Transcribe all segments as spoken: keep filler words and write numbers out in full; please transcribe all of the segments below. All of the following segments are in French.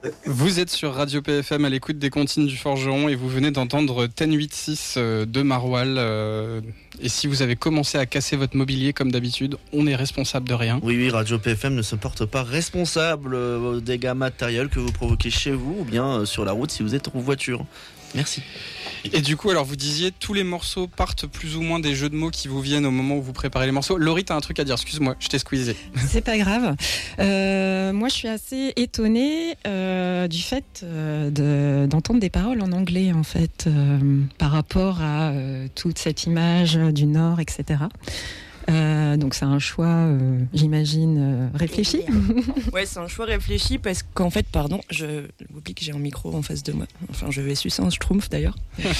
Vous êtes sur Radio P F M à l'écoute des Comptines du Forgeron et vous venez d'entendre dix quatre-vingt-seize de Maroual. Euh, et si vous avez commencé à casser votre mobilier comme d'habitude, on est responsable de rien. Oui, oui, Radio P F M ne se porte pas responsable aux dégâts matériels que vous provoquez chez vous ou bien sur la route si vous êtes en voiture. Merci. Et du coup, alors vous disiez, tous les morceaux partent plus ou moins des jeux de mots qui vous viennent au moment où vous préparez les morceaux. Laurie, t'as un truc à dire, excuse-moi, je t'ai squeezé. C'est pas grave. Euh, moi, je suis assez étonnée euh, du fait euh, de, d'entendre des paroles en anglais, en fait, euh, par rapport à euh, toute cette image du Nord, et cetera. Euh, donc c'est un choix, euh, j'imagine, euh, réfléchi. Ouais, c'est un choix réfléchi parce qu'en fait, pardon, je oublie que j'ai un micro en face de moi. Enfin, je vais sucer un schtroumpf d'ailleurs.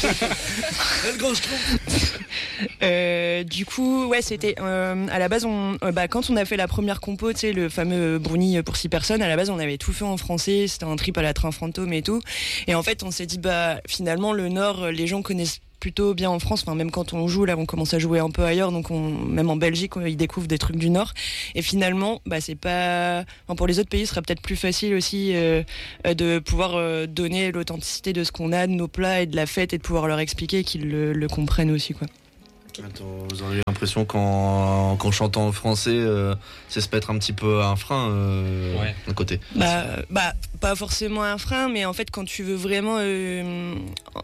Le gros schtroumpf. euh, Du coup, ouais, c'était euh, à la base, on, euh, bah, quand on a fait la première compo, tu sais, le fameux brownie pour six personnes. À la base, on avait tout fait en français. C'était un trip à la train fantôme et tout. Et en fait, on s'est dit, bah, finalement, le Nord, les gens connaissent plutôt bien en France, enfin même quand on joue là on commence à jouer un peu ailleurs, donc on, même en Belgique ils découvrent des trucs du Nord et finalement bah c'est pas, enfin, pour les autres pays ce serait peut-être plus facile aussi euh, de pouvoir euh, donner l'authenticité de ce qu'on a, de nos plats et de la fête et de pouvoir leur expliquer qu'ils le, le comprennent aussi quoi. Attends, vous avez l'impression qu'en, qu'en chantant en français, euh, c'est se mettre un petit peu un frein euh, ouais. d'un côté. Bah, bah, pas forcément un frein, mais en fait, quand tu veux vraiment, euh,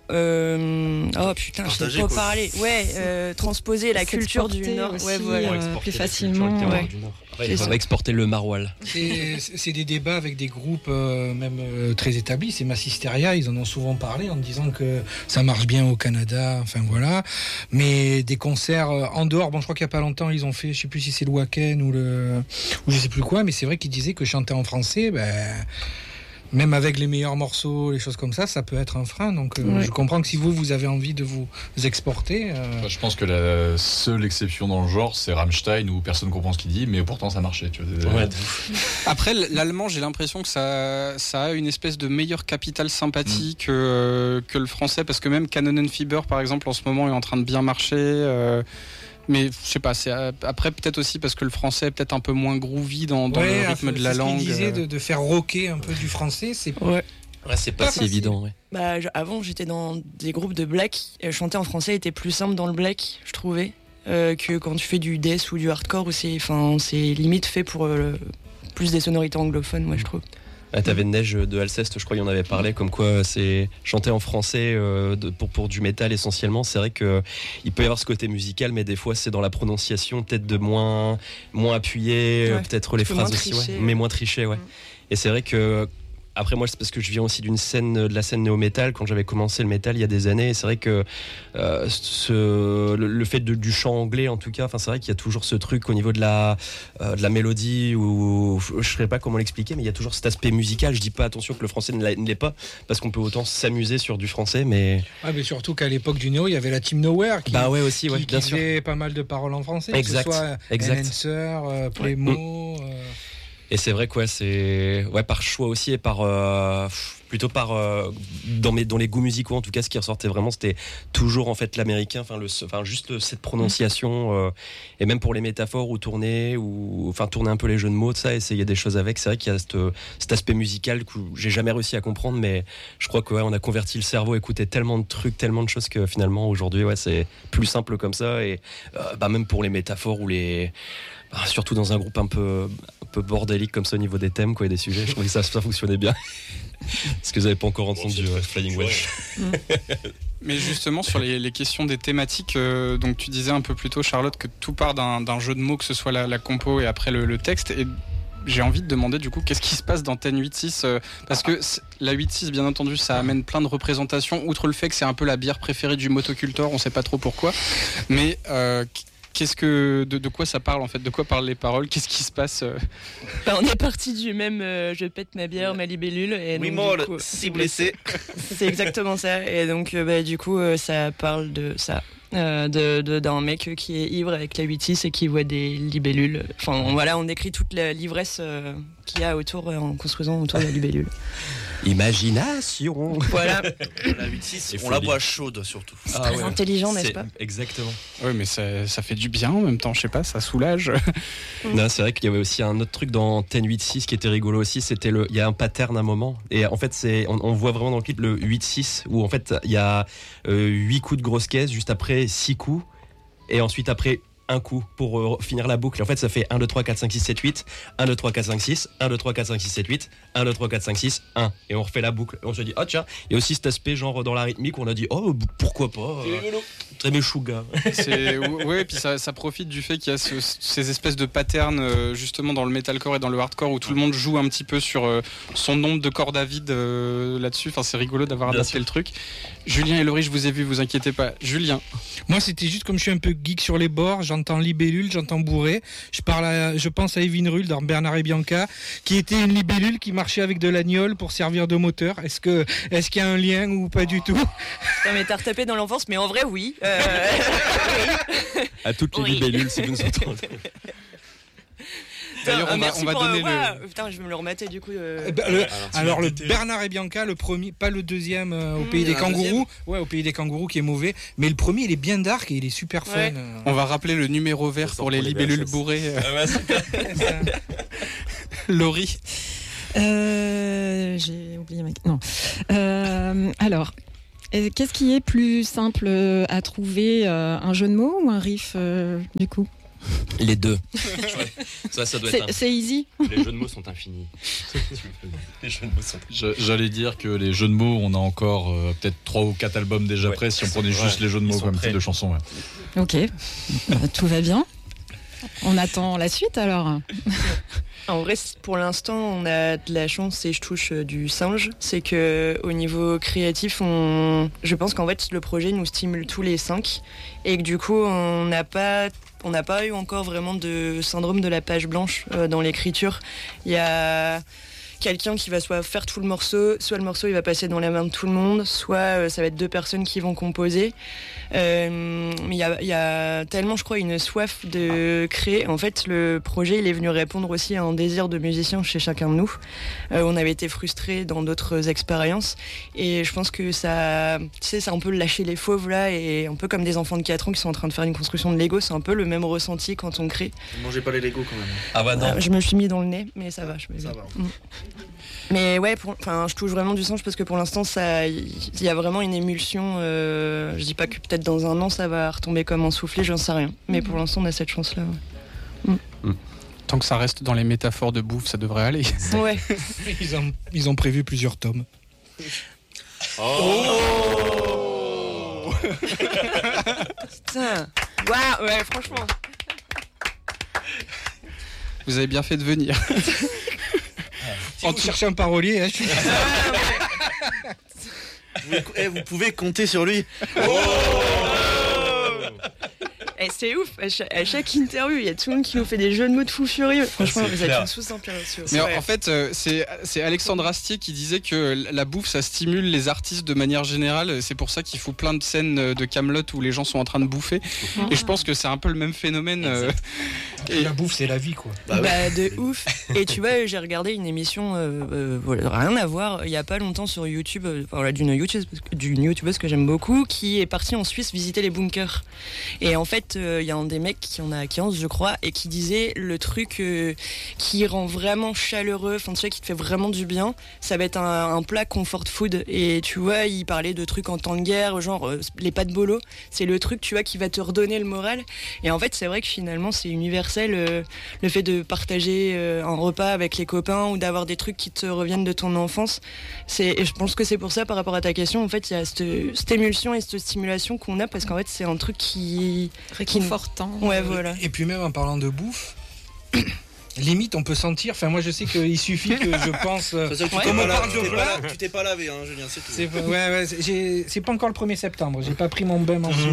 euh, oh putain, je sais pas parler. Ouais, euh, transposer la culture du Nord, aussi, ouais, voilà, euh, plus facilement. Ouais. Ouais, on va exporter le maroilles. C'est, c'est des débats avec des groupes euh, même euh, très établis. C'est Massisteria, ils en ont souvent parlé en disant que ça marche bien au Canada. Enfin voilà. Mais des concerts euh, en dehors, bon, je crois qu'il y a pas longtemps, ils ont fait, je sais plus si c'est le Wacken ou le, ou je sais plus quoi, mais c'est vrai qu'ils disaient que chanter en français, ben. Même avec les meilleurs morceaux, les choses comme ça, ça peut être un frein. Donc, euh, ouais. Je comprends que si vous, vous avez envie de vous exporter... Euh... Bah, je pense que la seule exception dans le genre, c'est Rammstein, où personne ne comprend ce qu'il dit, mais pourtant ça marchait. Tu vois. Ouais. Après, l'allemand, j'ai l'impression que ça, ça a une espèce de meilleur capital sympathie mm. que, que le français, parce que même Cannonenfieber, par exemple, en ce moment, est en train de bien marcher... Euh... Mais je sais pas, c'est après peut-être aussi parce que le français est peut-être un peu moins groovy dans, dans ouais, le rythme de la langue. C'est ce qu'il disait de, de faire rocker un peu du français, c'est ouais. Ouais, c'est pas, pas si évident. Ouais. Bah, je, avant, j'étais dans des groupes de black. Et chanter en français était plus simple dans le black, je trouvais, euh, que quand tu fais du death ou du hardcore où c'est, enfin, c'est limite fait pour euh, plus des sonorités anglophones, moi je trouve. Ah, t'avais Neige de Alceste, je crois qu'il y en avait parlé, comme quoi c'est chanter en français euh, de, pour, pour du métal essentiellement. C'est vrai qu'il peut y avoir ce côté musical, mais des fois c'est dans la prononciation peut-être de moins, moins appuyé, ouais, peut-être les phrases aussi, tricher, ouais, mais moins triché. Ouais. Mmh. Et c'est vrai que après moi c'est parce que je viens aussi d'une scène, de la scène néo-métal quand j'avais commencé le métal il y a des années, et c'est vrai que euh, ce, le, le fait de, du chant anglais en tout cas, enfin c'est vrai qu'il y a toujours ce truc au niveau de la, euh, de la mélodie, ou je ne sais pas comment l'expliquer, mais il y a toujours cet aspect musical. Je dis pas attention que le français ne, ne l'est pas, parce qu'on peut autant s'amuser sur du français, mais... Ouais, mais surtout qu'à l'époque du néo il y avait la Team Nowhere qui, bah ouais, aussi, ouais, qui, bien qui sûr. faisait pas mal de paroles en français, exact, que ce soit exact. Enhancer, euh, Playmo... Ouais. Euh... Et c'est vrai quoi, c'est ouais par choix aussi et par euh, plutôt par euh, dans mes dans les goûts musicaux en tout cas, ce qui ressortait vraiment c'était toujours en fait l'américain, enfin le enfin juste le, cette prononciation euh, et même pour les métaphores ou tourner ou enfin tourner un peu les jeux de mots de ça, essayer des choses avec. C'est vrai qu'il y a cet, cet aspect musical que j'ai jamais réussi à comprendre, mais je crois que ouais, on a converti le cerveau, écouter tellement de trucs, tellement de choses que finalement aujourd'hui ouais c'est plus simple comme ça. Et euh, bah même pour les métaphores ou les bah, surtout dans un groupe un peu un peu bordélique comme ça au niveau des thèmes quoi et des sujets, je trouvais que ça, ça fonctionnait bien. Parce que vous n'avez pas encore entendu bon, euh, Flying Welsh. Mais justement sur les, les questions des thématiques, euh, donc tu disais un peu plus tôt Charlotte que tout part d'un, d'un jeu de mots, que ce soit la, la compo et après le, le texte, et j'ai envie de demander du coup qu'est-ce qui se passe dans dix quatre-vingt-seize euh, parce que la huit six bien entendu ça amène plein de représentations, outre le fait que c'est un peu la bière préférée du motoculteur, on sait pas trop pourquoi, mais euh, Qu'est-ce que, de, de quoi ça parle en fait? De quoi parlent les paroles? Qu'est-ce qui se passe? Bah, on est parti du même euh, je pète ma bière, ma libellule. Et oui, donc, molle, coup, si blessé. C'est exactement ça. Et donc, euh, bah, du coup, euh, ça parle de ça. euh, de, de, d'un mec qui est ivre avec la huit six et qui voit des libellules. Enfin, on, voilà, on décrit toute la, l'ivresse euh, qu'il y a autour, euh, en construisant autour de la libellule. Imagination. Voilà. La huit six, Et on la folie. boit chaude surtout. C'est Ah très ouais. intelligent, n'est-ce C'est- pas? Exactement. Ouais, mais ça, ça fait du bien en même temps, je sais pas, ça soulage. Non, c'est vrai qu'il y avait aussi un autre truc dans Ten huit six qui était rigolo aussi, c'était le, il y a un pattern à un moment, et en fait c'est, on, on voit vraiment dans le clip le huit six où en fait il y a euh, huit coups de grosse caisse, juste après six coups, et ensuite après un coup pour euh, finir la boucle. En fait ça fait un, deux, trois, quatre, cinq, six, sept, huit, un, deux, trois, quatre, cinq, six, un, deux, trois, quatre, cinq, six, sept, huit, un, deux, trois, quatre, cinq, six, un, et on refait la boucle, et on se dit, oh tiens, il y a aussi cet aspect genre dans la rythmique où on a dit, oh pourquoi pas, euh, très méchouga. C'est, ouais, et puis ça, ça profite du fait qu'il y a ce- ces espèces de patterns euh, justement dans le metalcore et dans le hardcore où tout le monde joue un petit peu sur euh, son nombre de cordes à vide euh, là-dessus. Enfin, c'est rigolo d'avoir Bien adapté sûr. le truc. Julien et Laurie, je vous ai vu, vous inquiétez pas. Julien, Moi, c'était juste comme je suis un peu geek sur les bords, j'entends libellule, j'entends bourré. Je parle, à- je pense à Evin Rull dans Bernard et Bianca, qui était une libellule qui marchait avec de l'agnole pour servir de moteur. Est-ce que, est-ce qu'il y a un lien ou pas du tout? Putain, mais t'as retapé dans l'enfance, mais en vrai, oui. Euh, À toutes les Oui. libellules si vous nous entendez. D'ailleurs, Ah, on va- merci on va pour, donner euh, le- ouais, Putain, je vais me le remater du coup. euh. Eh ben, le- Alors, tu alors m'as le pété. Bernard et Bianca, le premier, pas le deuxième euh, au Mmh, pays il y des en a un kangourous. Ouais, au pays des kangourous qui est mauvais. Mais le premier, il est bien dark et il est super fun. Ouais. euh. on va rappeler le numéro vert Ça pour sort les pour les libellules V H S. bourrées. Ah ouais, c'est- C'est ça. Laurie, Euh, j'ai oublié ma... Non. Euh, alors, euh, qu'est-ce qui est plus simple euh, à trouver, euh, un jeu de mots ou un riff, euh, du coup? Les deux. Ça, ça doit être C'est c'est easy. un- Les jeux de mots sont infinis. Les jeux de mots sont Je- J'allais dire que les jeux de mots, on a encore euh, peut-être trois ou quatre albums déjà Ouais. prêts si on Ils prenait sont- juste ouais, les jeux de ils mots sont comme prêts. type de chanson. Ouais. Ok. Bah, tout va bien. On attend la suite alors. En vrai, c- pour l'instant, on a de la chance et je touche euh, du singe. C'est que au niveau créatif, on... je pense qu'en fait, le projet nous stimule tous les cinq et que du coup, on n'a pas, on n'a pas eu encore vraiment de syndrome de la page blanche euh, dans l'écriture. Il y a quelqu'un qui va soit faire tout le morceau, soit le morceau il va passer dans la main de tout le monde, soit euh, ça va être deux personnes qui vont composer. Euh, mais il y a, il y a tellement, je crois, une soif de créer. En fait, le projet, il est venu répondre aussi à un désir de musicien chez chacun de nous. Euh, on avait été frustrés dans d'autres expériences. Et je pense que ça, tu sais, c'est un peu lâcher les fauves là, et un peu comme des enfants de quatre ans qui sont en train de faire une construction de Lego. C'est un peu le même ressenti quand on crée. Ne mangez pas les Lego quand même. Ah bah non. Euh, je me suis mis dans le nez, mais ça va. Je me Ça va. mais ouais, pour- enfin, je touche vraiment du singe parce que pour l'instant, ça, il y a vraiment une émulsion. Euh, je dis pas que peut-être dans un an ça va retomber comme un soufflé, j'en sais rien. Mais pour l'instant, on a cette chance-là. tant que ça reste dans les métaphores de bouffe, ça devrait aller. Ouais. Ouais. Ils ont, ils ont prévu plusieurs tomes. Putain. Waouh, ouais, franchement. Vous avez bien fait de venir. Si vous cherchez un parolier, hein, je suis- Vous, eh, vous pouvez compter sur lui. Eh, c'est ouf. À chaque, à chaque interview, il y a tout le monde qui nous fait des jeux de mots de fou furieux. Franchement, c'est vous êtes clair. une sous-inspiration. Mais en- Ouais. en fait, euh, c'est c'est Alexandre Astier qui disait que la bouffe, ça stimule les artistes de manière générale. C'est pour ça qu'il faut plein de scènes de Kaamelott où les gens sont en train de bouffer. Et je pense que c'est un peu le même phénomène. euh, et- La bouffe, c'est la vie, quoi. Bah ouais. Bah, de ouf. Et tu vois, j'ai regardé une émission, euh, euh, voilà, rien à voir, il y a pas longtemps sur YouTube, euh, voilà, d'une YouTubeuse, d'une YouTubeuse que j'aime beaucoup, qui est partie en Suisse visiter les bunkers. Et en fait, euh, il y a un des mecs qui en a quinze, je crois, et qui disait le truc euh, qui rend vraiment chaleureux, enfin tu vois, qui te fait vraiment du bien, ça va être un, un plat comfort food. Et tu vois, il parlait de trucs en temps de guerre, genre euh, les pâtes bolo, c'est le truc, tu vois, qui va te redonner le moral. Et en fait, c'est vrai que finalement, c'est universel, euh, le fait de partager euh, un repas avec les copains ou d'avoir des trucs qui te reviennent de ton enfance. C'est, et je pense que c'est pour ça, par rapport à ta question, en fait, il y a cette, cette émulsion et cette stimulation qu'on a, parce qu'en fait, c'est un truc qui... Réconfortant. Ouais, voilà. Et puis même en parlant de bouffe, limite on peut sentir, enfin moi je sais qu'il suffit que je pense... euh, C'est ça que tu Ouais. t'es Comme pas on la- parle tu de t'es pas plat. la- tu t'es pas lavé, hein, Julien, c'est tout. C'est ouais, ouais, c'est- j'ai- c'est pas encore le premier septembre, j'ai pas pris mon bain mensuel.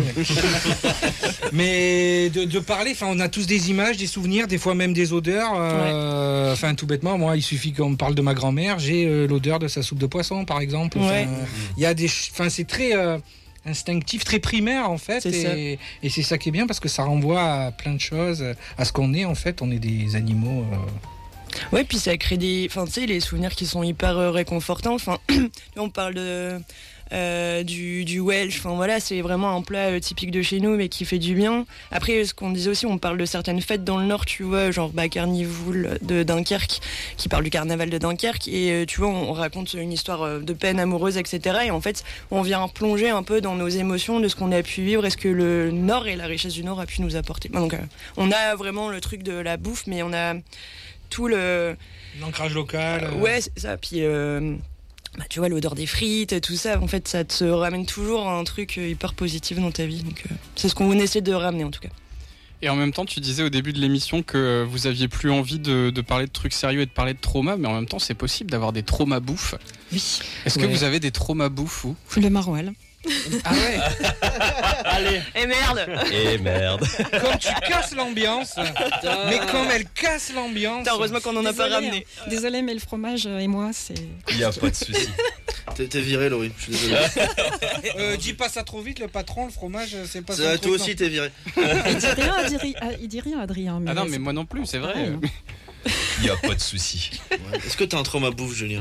Mais de, de parler, enfin on a tous des images, des souvenirs, des fois même des odeurs. euh, Enfin tout bêtement, moi il suffit qu'on me parle de ma grand-mère, j'ai euh, l'odeur de sa soupe de poisson par exemple. Enfin, Ouais. Il y a des, ch- enfin c'est très, euh, instinctif, très primaire en fait. C'est Et, et c'est ça qui est bien parce que ça renvoie à plein de choses, à ce qu'on est en fait. On est des animaux. Euh... Ouais, puis ça crée des, enfin tu sais, les souvenirs qui sont hyper euh, réconfortants. Enfin, on parle de euh, du, du Welsh. Enfin voilà, c'est vraiment un plat euh, typique de chez nous, mais qui fait du bien. Après, ce qu'on disait aussi, on parle de certaines fêtes dans le Nord, tu vois, genre bah, Carnivool de Dunkerque, qui parle du carnaval de Dunkerque, et euh, tu vois, on, on raconte une histoire euh, de peine amoureuse, et cetera. Et en fait, on vient plonger un peu dans nos émotions, de ce qu'on a pu vivre, et ce que le Nord et la richesse du Nord a pu nous apporter. Donc, euh, on a vraiment le truc de la bouffe, mais on a tout le l'ancrage local. Euh, ouais, c'est ça. Puis euh, bah, tu vois, l'odeur des frites, tout ça, en fait, ça te ramène toujours à un truc hyper positif dans ta vie. Donc, euh, c'est ce qu'on essaie de ramener en tout cas. Et en même temps, tu disais au début de l'émission que vous aviez plus envie de, de parler de trucs sérieux et de parler de trauma, mais en même temps, c'est possible d'avoir des traumas bouffe. Oui. Est-ce Ouais. que vous avez des traumas bouffe ou Le maroilles. Ah ouais. Allez, Et merde. Et merde. comme tu casses l'ambiance, mais comme elle casse l'ambiance. Putain, heureusement qu'on en a pas Désolée, ramené. hein. Désolée, mais le fromage euh, et moi, c'est. Il n'y a pas de souci. T'es, t'es viré, Laurie. Je suis désolé. Euh, dis pas ça trop vite, le patron, le fromage, c'est pas C'est- son toi truc, aussi, t'es viré. Il dit rien, Adrien. ah, Il dit rien, Adrien. Ah non, mais c'est- moi non plus, c'est vrai. Ouais, hein. Il n'y a pas de souci. Ouais. Est-ce que t'as un trauma bouffe, Julien?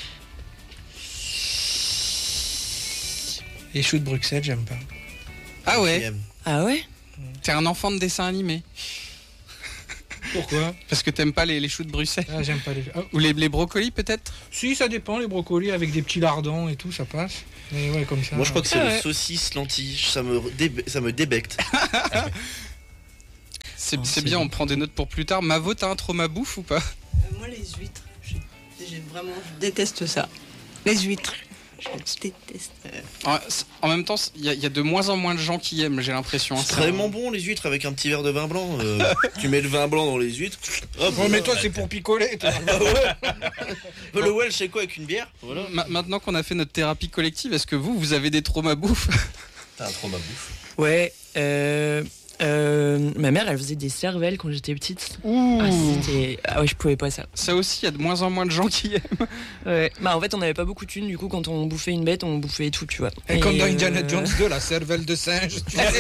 Les choux de Bruxelles, j'aime pas. Ah ouais. Qui aime. Ah ouais. T'es un enfant de dessin animé. Pourquoi? Parce que t'aimes pas les, les choux de Bruxelles. Ah, j'aime pas les. Ah, Ou les, les brocolis peut-être. si, ça dépend, les brocolis avec des petits lardons et tout, ça passe. Mais ouais, comme ça. Moi, je crois que c'est Ah le ouais. saucisse lentille. Ça me, dé- ça me débecte. C'est Oh, c'est c'est bien, bon. on prend des notes pour plus tard. Mavo, t'as un trauma bouffe ou pas? Moi, les huîtres, je, j'ai vraiment, je déteste ça. Les huîtres, je déteste. En, en même temps, il y, a- il y a de moins en moins de gens qui aiment, j'ai l'impression. hein. C'est vraiment bon, les huîtres, avec un petit verre de vin blanc. Euh, tu mets le vin blanc dans les huîtres. Hop, Oh, mais toi, c'est pour picoler, toi. Peu le Welsh, c'est quoi avec une bière? Voilà. Ma- Maintenant qu'on a fait notre thérapie collective, est-ce que vous, vous avez des traumas bouffe? T'as un trauma bouffe. Ouais. Euh, euh, ma mère, elle faisait des cervelles quand j'étais petite. Ah, c'était... ah ouais, je pouvais pas ça. Ça aussi, il y a de moins en moins de gens qui aiment. Ouais. Bah en fait, on n'avait pas beaucoup de thunes. Du coup, quand on bouffait une bête, on bouffait tout, tu vois. Et comme dans euh, Indiana Jones deux, la cervelle de singe. tu sais.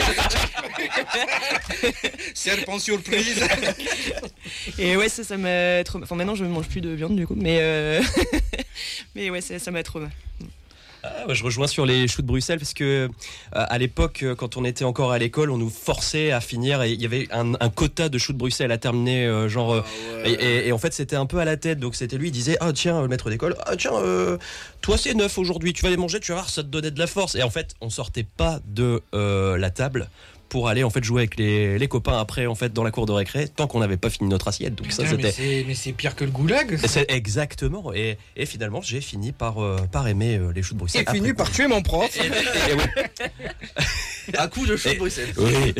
Serpent surprise. Et ouais, ça, ça m'a trop. Enfin, maintenant, je ne mange plus de viande, du coup. Mais, euh... mais ouais, ça, ça m'a trop. Ah, ouais, je rejoins sur les choux de Bruxelles parce que euh, à l'époque, euh, quand on était encore à l'école, on nous forçait à finir et il y avait un, un quota de choux de Bruxelles à terminer, euh, genre. euh, Ah et, ouais. et- et en fait, c'était un peu à la tête. Donc c'était lui, il disait, ah tiens, le maître d'école, ah tiens, euh, toi c'est neuf aujourd'hui, tu vas les manger, tu vas voir, ça te donnait de la force. Et en fait, on sortait pas de euh, la table pour aller en fait jouer avec les, les copains après en fait dans la cour de récré tant qu'on n'avait pas fini notre assiette. Donc ça Putain, mais, c'était. c'est, mais c'est pire que le goulag. Et c'est exactement. Et, et finalement, j'ai fini par, euh, par aimer euh, les choux de Bruxelles. Et fini après par coup. tuer mon prof. Et- et oui. À coup de chaud Et- de Bruxelles. Oui.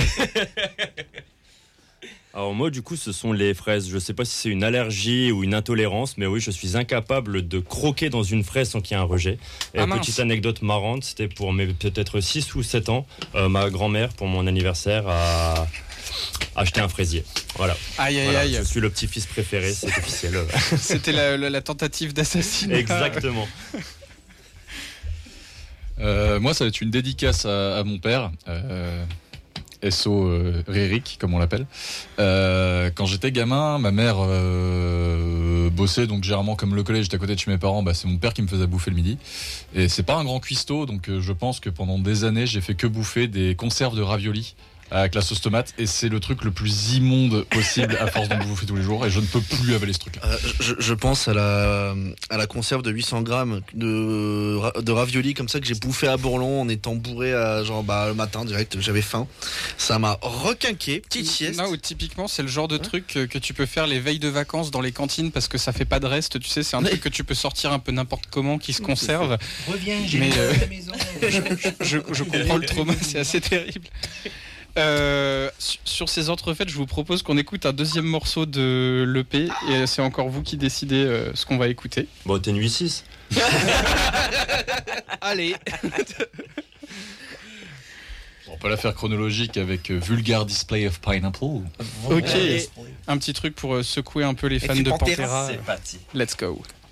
Alors moi du coup ce sont les fraises. Je sais pas si c'est une allergie ou une intolérance, mais oui je suis incapable de croquer dans une fraise sans qu'il y ait un rejet. Et Ah, mince. petite anecdote marrante, c'était pour mes peut-être six ou sept ans, euh, ma grand-mère pour mon anniversaire a acheté un fraisier. Voilà. Aïe aïe Voilà, aïe. je suis le petit-fils préféré, c'est officiel. C'était la, la- la tentative d'assassinat. Exactement. Euh, moi, ça va être une dédicace à, à mon père, euh, S O euh, Ririk, comme on l'appelle. Euh, quand j'étais gamin, ma mère euh, bossait, donc généralement, comme le collège était à côté de chez mes parents, bah, c'est mon père qui me faisait bouffer le midi. Et c'est pas un grand cuistot, donc euh, je pense que pendant des années, j'ai fait que bouffer des conserves de raviolis avec la sauce tomate, et c'est le truc le plus immonde possible à force d'en bouffer tous les jours, et je ne peux plus avaler ce truc-là. Euh, je, je pense à la, à la conserve de huit cents grammes de, ra- de raviolis comme ça que j'ai bouffé à Bourlon en étant bourré à, genre, bah, le matin direct, j'avais faim. Ça m'a requinqué, petite sieste. Non, ou typiquement, c'est le genre de truc que, que tu peux faire les veilles de vacances dans les cantines parce que ça fait pas de reste, tu sais, c'est un Mais- truc que tu peux sortir un peu n'importe comment, qui se conserve. Reviens, j'ai Mais, mis euh, à la maison. Je, je comprends le trauma, c'est assez terrible. Euh, sur- sur ces entrefaites, je vous propose qu'on écoute un deuxième morceau de l'E P et c'est encore vous qui décidez euh, ce qu'on va écouter. Bon t'es nuit six. Allez. On peut la faire chronologique avec euh, Vulgar Display of Pineapple. Ok, un petit truc pour euh, secouer un peu les fans de Pantera. C'est parti. Let's go.